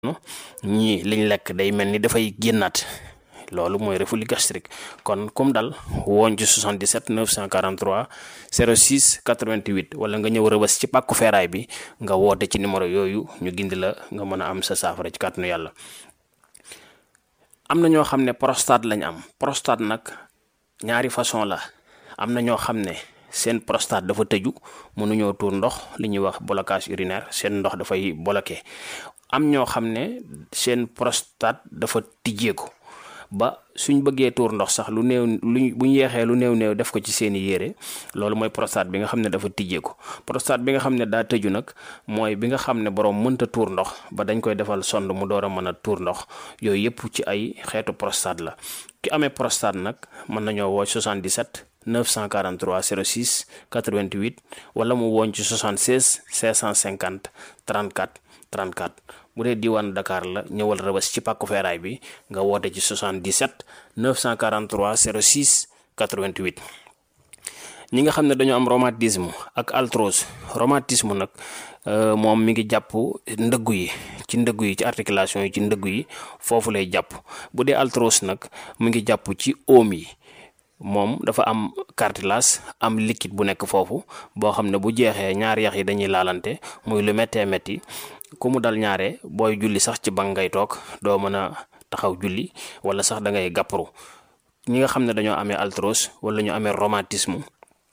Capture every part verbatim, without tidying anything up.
ñii liñ lekk day mel ni dafay génnaat loolu mooy reflux gastrique kon comme dal woon ci soixante-dix-sept neuf cent quarante-trois zéro six quatre-vingt-huit wala nga ñëw Rëbës ci pàkku feeraay bi nga woote ci numéro yooyu ñu gindi la nga mën a am sa saafara ci kàttanu yàlla. am na ñoo xam ne prostate lañ am prostate nag ñaari façon la am na ñoo xam ne seen prostate dafa tëju mënuñoo tuur ndox li ñuy wax blocage urinaire seen ndox dafay bloqué am ñoo xam ne seen prostate dafa tijjeeku ba suñ bëggee tuur ndox sax lu néew luñ buñ yeexee lu néew néew def ko ci seeni yére loolu mooy prostate bi nga xam ne dafa tijjeeku prostate bi nga xam ne daa tëju nag mooy bi nga xam ne borom mënta tuur ndox ba dañ koy defal sonde mu door a mën a tuur ndox yooyu yëpp ci ay xeetu prostate la ki amee prostate nag mën nañoo woo soixante-dix-sept neuf cent quarante-trois zéro six quatre-vingt-huit wala mu woon ci soixante-seize cinq cent cinquante trente-quatre trente-quatre bu dee diwaan Dakar la ñëwal Rëbës ci pàkku feeraay bi nga woote ci soixante-dix-sept neuf cent quarante-trois zéro six quatre-vingt-huit. ñi nga xam ne dañoo am rhumatisme ak arthrose rhumatisme nag moom mi ngi jàpp ndëggu yi ci ndëggu yi ci articulation yi ci ndëggu yi foofu lay jàpp bu dee arthrose nag mi ngi jàpp ci oom yi moom dafa am cartilage am liquide bu nekk foofu boo xam ne bu jeexee ñaari yax yi dañuy laalante muy lu méttee métti ku mu dal ñaare booy julli sax ci bank ngay toog doo mën a taxaw julli wala sax da ngay gàpparu ñi nga xam ne dañoo amee arthrose wala ñu amee rhumatisme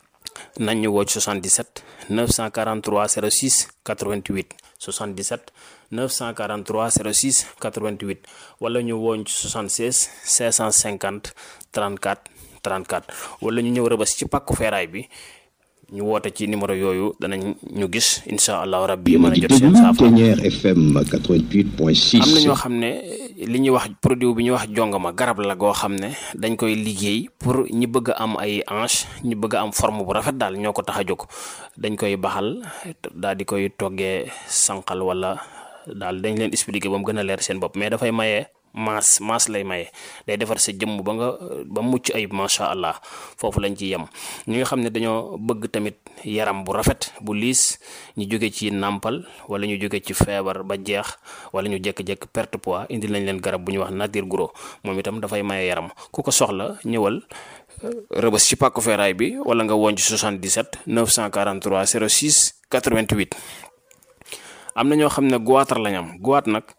nañ ñu woo soixante-dix-sept neuf cent quarante-trois zéro six quatre-vingt-huit soixante-dix-sept neuf cent quarante-trois zéro six quatre-vingt-huit wala ñu woo soixante-seize cinq cent cinquante trente-quatre trente-quatre wala ñu ñëw Rëbës ci pàkku feeraay bi ñu woote ci numéro yooyu danañ ñu gis incha allahu rabbi mën a jot seen saafara. F M quatre-vingt-huit point six. am na ñoo xam ne li ñuy wax produit bi ñuy wax jongama garab la goo xam ne dañ koy liggéey pour ñi bëgg a am ay hanche ñi bëgg a am forme bu rafet daal ñoo ko tax a jóg dañ koy baxal daal di koy toggee sànqal wala daal dañ leen expliquer ba mu gën a leer seen bopp mais dafay maye. maas maas lay maye day defar sa jëmm ba nga ba mucc ayib macha allah foofu lañ ci yem ñi nga xam ne dañoo bëgg tamit yaram bu rafet bu liis ñu jóge ci nàmpal wala ñu jóge ci feebar ba jeex wala ñu jékki-jékki perte poids indi lañ leen garab bu ñuy wax nature gros moom itam dafay maye yaram ku ko soxla ñëwal Rëbës ci pàkku feeraay bi wala nga woon ci soixante-dix-sept neuf cent quarante-trois zéro six quatre-vingt-huit. am na ñoo xam ne goitre lañ am goitre nag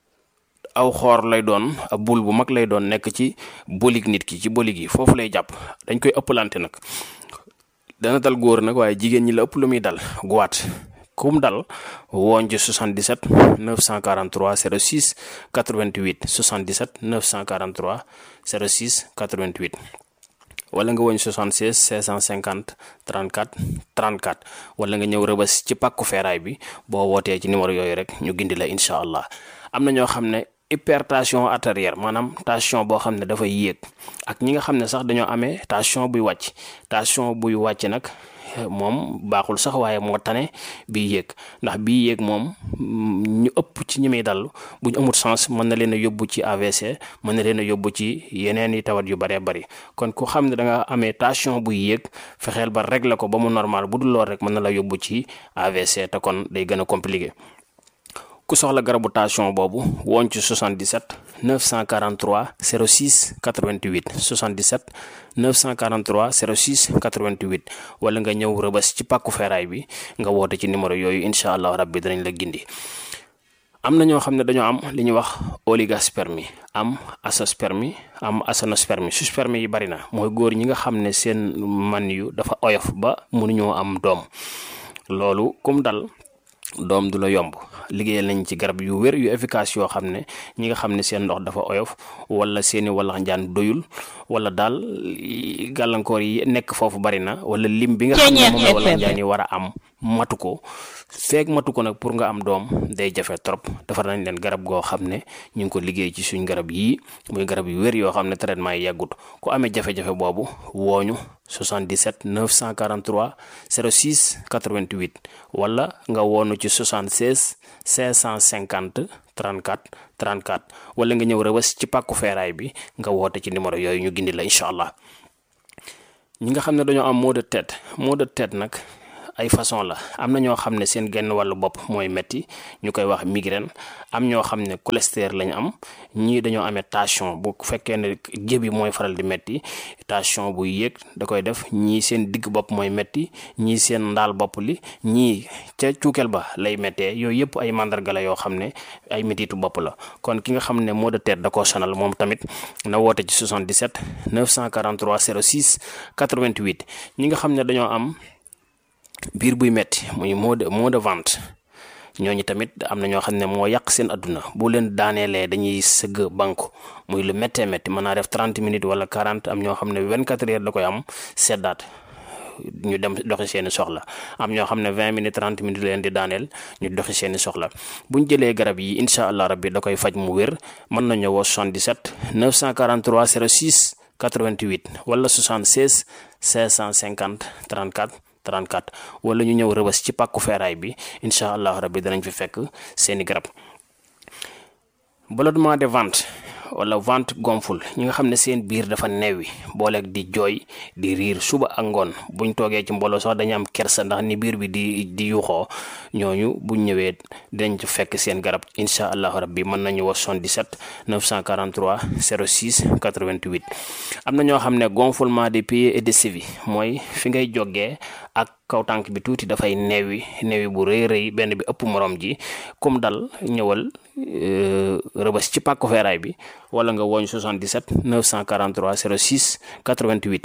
aw xoor lay doon ab bul bu mag lay doon nekk ci bolig nit ki ci bolig yi foofu lay jàpp dañ koy ëppalante nag dana dal góor nag waaye jigéen ñi la ëpp lu muy dal goitre kum dal woon ci soixante-dix-sept neuf cent quarante-trois zéro six quatre-vingt-huit soixante-dix-sept neuf cent quarante-trois zéro six quatre-vingt-huit wala nga woñ soixante-seize cinq cent cinquante trente-quatre trente-quatre wala nga ñëw Rëbës ci pàkku feeraay bi boo wootee ci numéro yooyu rek ñu gindi la incha allah. am na ñoo xam ne hypertension artérielle maanaam tension boo xam ne dafay yéeg ak ñi nga xam ne sax dañoo amee tension buy wàcc tension buy wàcc nag moom baaxul sax waaye moo tane bii yéeg ndax bii yéeg moom ñu ëpp ci ñi muy dal bu ñu amul sens mën na leen a yóbbu ci A V C mën na leen a yóbbu ci yeneen i tawat yu bëree bëri kon ku xam ne da nga amee tension buy yéeg fexeel ba régler ko ba mu normal bu dul lool rek mën na la yóbbu ci A V C te kon day gën a compliqué. ku soxla garabu tension boobu woon ci soixante-dix-sept neuf cent quarante-trois zéro six quatre-vingt-huit soixante-dix-sept neuf cent quarante-trois zéro six quatre-vingt-huit wala nga ñëw Rëbës ci pàkku feeraay bi nga woote ci numéro yooyu incha allah rabbi danañ la gindi. am na ñoo xam ne dañoo am li ñuy wax oligospermie am azoospermie am aténospermie sperme yi bari na mooy góor ñi nga xam ne seen man yu dafa oyof ba mënuñoo am doom loolu kum dal doom du la yomb liggéeyal nañ ci garab yu wér yu efficace yoo xam ne ñi nga xam ne seen ndox dafa oyof wala seeni walax njaan doyul wala daal gàllankoor yi nekk foofu bari na wala lim bi nga xam ne moom la walax njaan yi war a am matu ko feeg matu ko nag pour nga am doom day jafe trop defar nañ leen garab goo xam ne ñu ngi ko liggéey ci suñ garab yii muy garab yu wér yoo xam ne traitement yi yàggut ku amee jafe-jafe boobu wooñu soixante-dix-sept neuf cent quarante-trois zéro six quatre-vingt-huit wala nga woonu ci soixante-seize cinq cent cinquante trente-quatre trente-quatre wala nga ñëw Rëbës ci pàkku feeraay bi nga woote ci numéro yooyu ñu gindi la incha allah. ñi nga xam ne dañoo am maux de tête maux de tête nag ay façon la am na ñoo xam ne seen genn wàllu bopp mooy metti ñu koy wax migraine am ñoo xam ne cholestérol lañu am ñii dañoo amee tension bu fekkee ne jébi mooy faral di metti tension bu yéeg da koy def ñii seen digg bopp mooy metti ñii seen ndaal bopp li ñii ca cuukeel ba lay méttee yooyu yëpp ay mandarga la yoo xam ne ay mettitu bopp la kon ki nga xam ne maux de tête da koo sonal moom tamit na woote ci soixante-dix-sept neuf cent quarante-trois zéro six quatre-vingt-huit ñi nga xam ne dañoo am biir buy metti muy maux de maux de ventre ñooñu tamit am na ñoo xam ne moo yàq seen adduna bu leen daaneelee dañuy sëgg banku muy lu méttee métti mën naa def trente minutes wala quarante am ñoo xam ne vingt-quatre heures da koy am seddaat ñu dem doxi seeni soxla am ñoo xam ne vingt minutes trente minutes leen di daaneel ñu doxi seeni soxla buñ jëlee garab yi incha allah rabbi da koy faj mu wér mën nañu woo soixante-dix-sept neuf cent quarante-trois zéro six quatre-vingt-huit wala soixante-seize cinq cent cinquante trente-quatre trente-quatre wala ñu ñëw Rëbës ci pàkku feeraay bi incha allah rabbi danañ fi fekk seeni garab. ballonnement de ventre wala ventre gonfle ñi nga xam ne seen biir dafa neewi booleeg di jooy di riir suba ak ngoon buñ toogee ci mbooloo sax dañu am kersa ndax ni biir bi di di yuuxoo ñooñu buñ ñëwee dinañ ci fekk seen garab incha allahu rabbi mën nañu wax soixante-dix-sept neuf cent quarante-trois zéro six quatre-vingt-huit. am na ñoo xam ne gonflement des pieds et des chevilles mooy fi ngay jógee ak kaw tànk bi tuuti dafay neewi neewi bu rëy rëy benn bi ëpp morom ji comme dal ñëwal Rëbës ci pàkku feeraay bi wala nga woñ soixante-dix-sept neuf cent quarante-trois zéro six quatre-vingt-huit.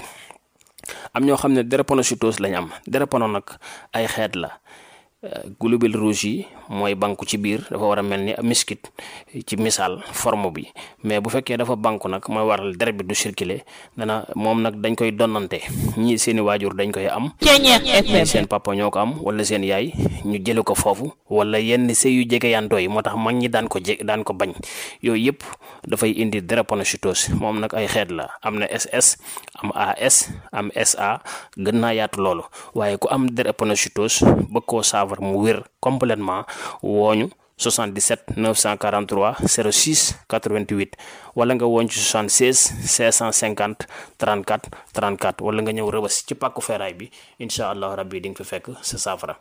am ñoo xam ne drépanocytose lañ am drépano nag ay xeet la globules rouges yi mooy banku ci biir dafa war a mel ni miskit ci misaal forme bi mais bu fekkee dafa banku nag mooy waral deret bi du circuler dana moom nag dañ koy donnante ñii seeni waajur dañ koy am ñii seen papa ñoo ko am wala seen yaay ñu jële ko foofu wala yenn sëy yu jege yantoo yi moo tax mag ñi daan ko je daan ko bañ yooyu yëpp dafay indi drépanocytose moom nag ay xeet la am na S S am A S am S A gën naa yaatu loolu waaye ku am drépanocytose bëgg koo saafara mu wér complètement wooñu soixante-dix-sept neuf cent quarante-trois zéro six quatre-vingt-huit wala nga wooñ ci soixante-seize cinq cent cinquante trente-quatre trente-quatre wala nga ñëw Rëbës ci pàkku feeraay bi incha allah rabbi di nga fi fekk sa saafara.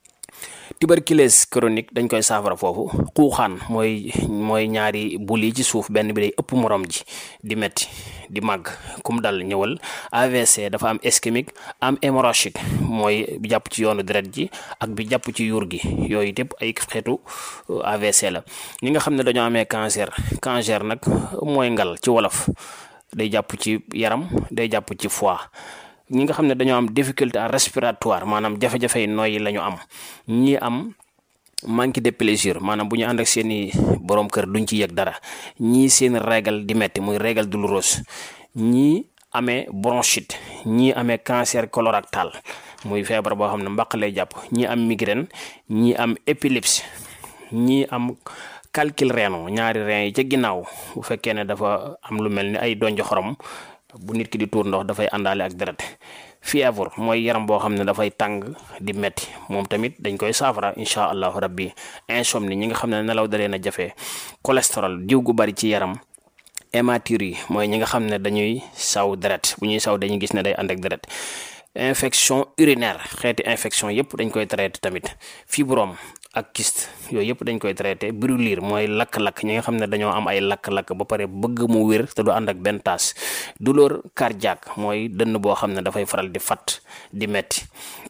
tuberculose chronique dañ koy saafara foofu xuuxaan mooy mooy ñaari bul yi ci suuf benn bi day ëpp morom ji di metti di màgg kum dal ñëwal. A V C dafa am ischémique am hémorragique mooy bi jàpp ci yoonu deret ji ak bi jàpp ci yuur gi yooyu yëpp ay xeetu A V C la. ñi nga xam ne dañoo amee cancer cancer nag mooy ngal ci wolof day jàpp ci yaram day jàpp ci foie. ñi nga xam ne dañoo am difficulté respiratoire maanaam jafe-jafe yi nooyi la ñu am ñi am manque de plaisir maanaam bu ñu ànd ak seeni borom kër duñ ci yëg dara ñii seen régal di metti muy régal douloureuse ñii amee bronchite ñii amee cancer colorectal muy feebar boo xam ne mbaq lay jàpp ñii am migraine ñii am épilepsie ñii am calcul rénal ñaari rein yi ca ginnaaw bu fekkee ne dafa am lu mel ni ay donjo xorom bu nit ki di tuur ndox dafay àndaale ak deret. fièvre mooy yaram boo xam ne dafay tàng di metti moom tamit dañ koy saafara incha allahu rabbi. insomnie ñi nga xam ne nelaw dalee na jafe. cholestérol diw gu bari ci yaram. hématurie mooy ñi nga xam ne dañuy saw deret bu ñuy saw dañuy gis ne day ànd ak deret. infection urinaire xeeti infection yëpp dañ koy traité tamit. fibrome ak kyste yooyu yëpp dañ koy traité. brûlure mooy lakk-lakk ñi nga xam ne dañoo am ay lakk-lakk ba pare bëgg mu wér te du ànd ak benn taas. douleur cardiaque mooy dënn boo xam ne dafay faral di fat di metti.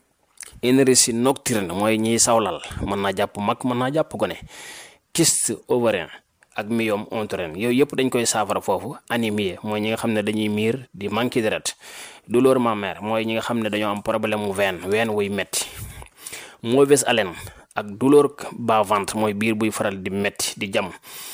énergie nocturne mooy ñiy sawlal mën naa jàpp mag mën naa jàpp gone. kyste ovarien ak myome utérin yooyu yëpp dañ koy saafara foofu. anémie mooy ñi nga xam ne dañuy miir di manqué deret. douleur mammaire mooy ñi nga xam ne dañoo am problème mu veine veine wuy metti. mauvaise haleine ak douleur bas ventre mooy biir buy faral di metti di jam.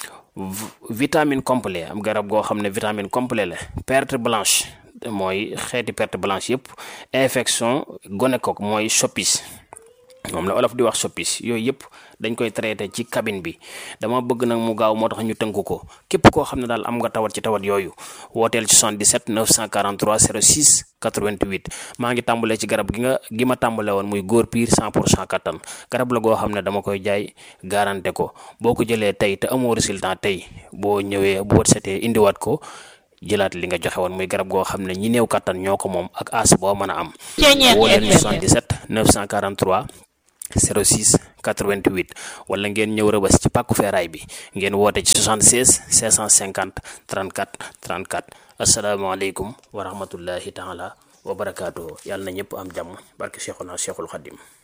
vitamine complet am garab goo xam ne vitamine complet la. perte blanche mooy xeeti perte blanche yëpp. infection gonocoque mooy soppis moom la olof di wax soppis yooyu yëpp dañ koy traité ci cabine bi. dama bëgg nag mu gaaw moo tax ñu tënk ko képp koo xam ne daal am nga tawat ci tawat yooyu wooteel ci soixante-dix-sept neuf cent quarante-trois zéro six quatre-vingt-huit. maa ngi tàmbalee ci garab gi nga gi ma tàmbale woon muy góor piir cent pour cent kattan garab la goo xam ne dama koy jaay garanté ko boo ko jëlee tey te amoo résultat tey boo ñëwee boo setee indiwaat ko jëlaat li nga joxe woon muy garab goo xam ne ñi néew kattan ñoo ko moom ak as boo mën a am. woo leen soixante-dix-sept neuf cent quarante-trois zéro six quatre-vingt-huit wala ngeen ñëw Rëbës ci pàkku feeraay bi ngeen woote ci soixante-seize cinq cent cinquante trente-quatre trente-quatre. asalaamaaleykum wa rahmatullahi taala wa barakaatuhu. yàlla na ñëpp am jàmm barke Cheikhuna Cheikhul Khadim.